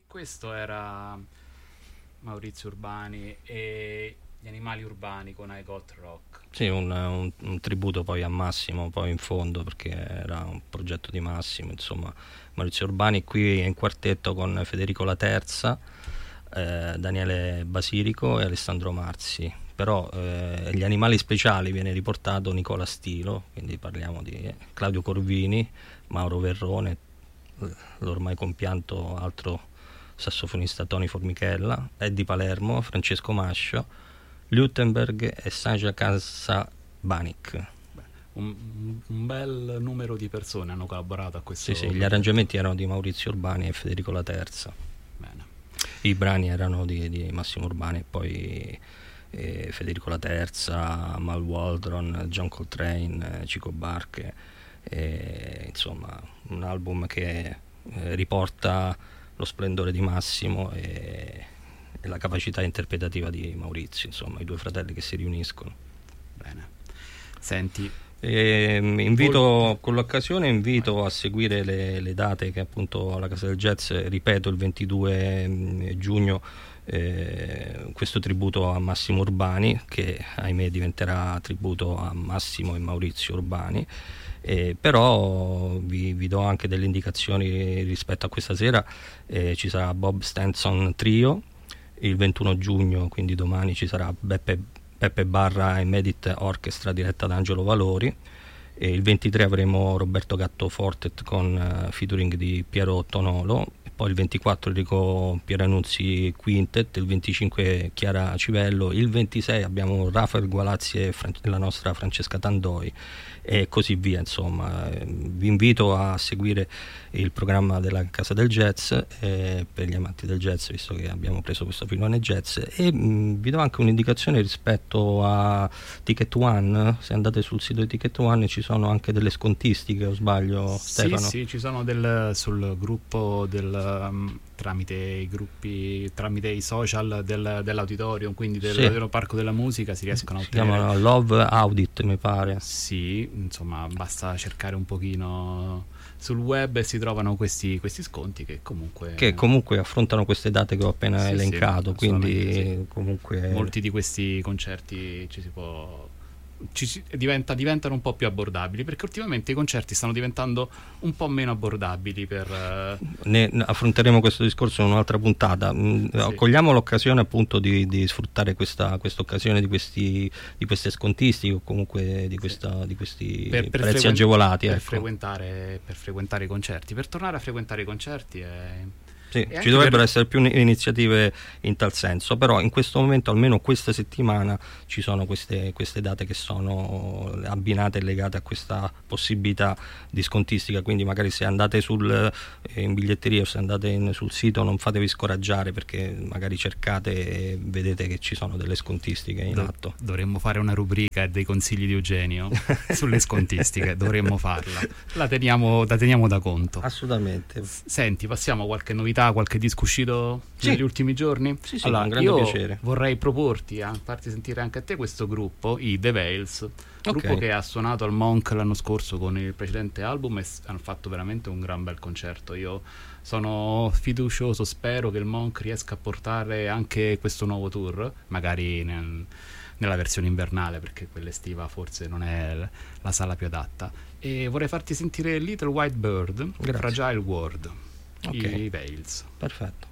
Questo era Maurizio Urbani e gli animali urbani con I Got Rock. Sì, un tributo poi a Massimo, poi in fondo, perché era un progetto di Massimo, insomma. Maurizio Urbani qui in quartetto con Federico La Terza, Daniele Basilico e Alessandro Marzi. Però gli animali speciali viene riportato Nicola Stilo, quindi parliamo di Claudio Corvini, Mauro Verrone, l'ormai compianto altro sassofonista Tony Formichella, Eddie Palermo, Francesco Mascio, Luttenberg e Sanja Casabanic. Un bel numero di persone hanno collaborato a questo. Sì, gli arrangiamenti erano di Maurizio Urbani e Federico La Terza. Bene. I brani erano di Massimo Urbani e poi Federico La Terza, Mal Waldron, John Coltrane, Chico Barche, insomma un album che riporta lo splendore di Massimo e la capacità interpretativa di Maurizio, insomma i due fratelli che si riuniscono. Bene. Senti, con l'occasione invito a seguire le date che appunto alla Casa del Jazz, ripeto, il 22 giugno questo tributo a Massimo Urbani, che ahimè diventerà tributo a Massimo e Maurizio Urbani. Però vi do anche delle indicazioni rispetto a questa sera. Ci sarà Bob Stenson Trio il 21 giugno, quindi domani ci sarà Peppe Barra e Medit Orchestra diretta da Angelo Valori, e il 23 avremo Roberto Gatto Fortet con featuring di Piero Tonolo, e poi il 24 Enrico Pieranuzzi Quintet, il 25 Chiara Civello, il 26 abbiamo Rafael Gualazzi e la nostra Francesca Tandoi e così via. Insomma, vi invito a seguire il programma della Casa del Jazz per gli amanti del jazz, visto che abbiamo preso questo filone jazz, e vi do anche un'indicazione rispetto a Ticket One. Se andate sul sito di Ticket One ci sono anche delle scontistiche, o sbaglio, Stefano? Sì, ci sono sul gruppo tramite i social dell'auditorium, quindi del Parco della Musica si riescono a ottenere. Si chiamano Love Audit, mi pare. Sì, insomma, basta cercare un pochino sul web e si trovano questi sconti che comunque affrontano queste date che ho appena elencato, quindi comunque molti di questi concerti diventano un po' più abbordabili, perché ultimamente i concerti stanno diventando un po' meno abbordabili. Ne affronteremo questo discorso in un'altra puntata. Cogliamo l'occasione appunto di sfruttare questa occasione di queste scontistiche, o comunque di questi prezzi agevolati per frequentare i concerti, per tornare a frequentare i concerti. Ci dovrebbero essere più iniziative in tal senso, però in questo momento, almeno questa settimana, ci sono queste date che sono abbinate e legate a questa possibilità di scontistica, quindi magari se andate in biglietteria o se andate sul sito non fatevi scoraggiare, perché magari cercate e vedete che ci sono delle scontistiche in atto. Dovremmo fare una rubrica dei consigli di Eugenio sulle scontistiche, dovremmo farla, la teniamo da conto. Assolutamente. Senti, passiamo a qualche novità, qualche disco uscito negli ultimi giorni? Sì, allora, un grande piacere. Vorrei proporti a farti sentire anche a te questo gruppo, i The Veils, gruppo che ha suonato al Monk l'anno scorso con il precedente album e hanno fatto veramente un gran bel concerto. Io sono fiducioso, spero che il Monk riesca a portare anche questo nuovo tour, magari nella versione invernale, perché quella estiva forse non è la sala più adatta. E vorrei farti sentire Little White Bird, Fragile World. I Veils. Perfetto.